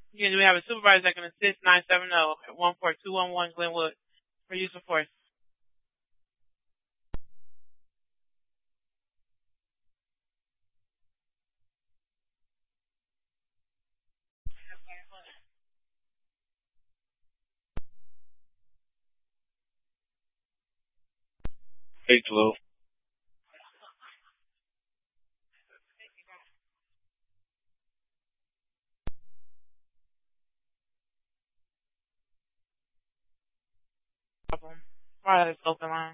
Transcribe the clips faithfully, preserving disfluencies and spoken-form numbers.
Again, we have a supervisor that can assist nine seven zero at one four two one one Glenwood for use of force. eight twelve. Problem. Right, it's open line.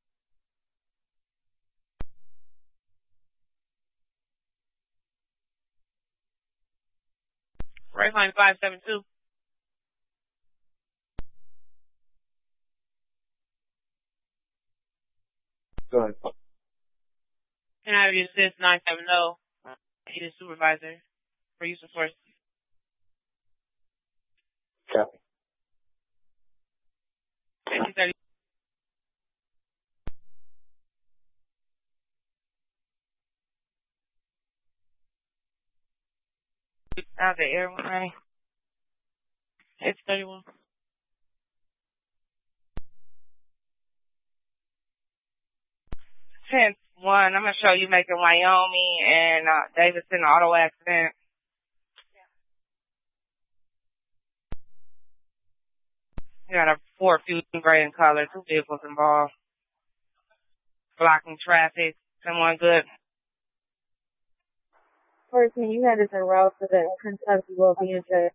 Right line five seven two. Go ahead. Can I have you assist nine seven zero? He is supervisor for use of force. Copy. fifty thirty. Out the air one, right? It's thirty-one. ten one, I'm going to show you making Wyoming and uh, Davidson auto accident. You got a Ford Fusion gray in color, two vehicles involved. Blocking traffic. Someone good? Person, you had us en route to the Kentucky Wellbeing Check.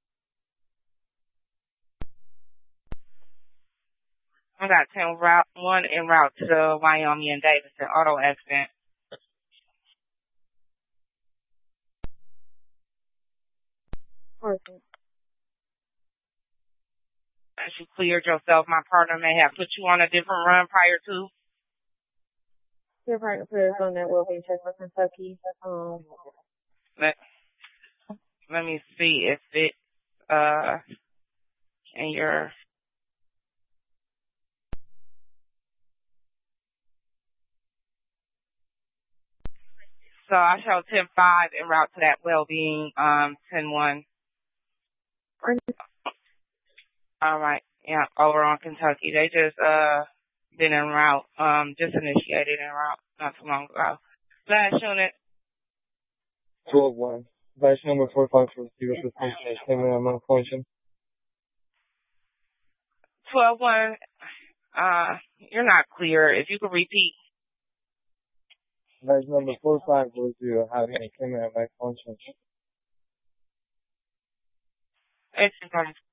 I got ten route one en route to the Wyoming and Davidson auto accident. Person. As you cleared yourself, my partner may have put you on a different run prior to. Your partner put us on that Wellbeing Check for Kentucky. Um, Let, let me see if it, uh, in your, so I show ten five en route to that Wellbeing, um, ten one. All right. Yeah, over on Kentucky. They just, uh, been en route, um, just initiated en route not too long ago. Last unit. twelve one. Vice number four five four zero for station came in on malfunction. twelve one, uh, you're not clear. If you could repeat. Vice number four five four zero having a came in on malfunction. It's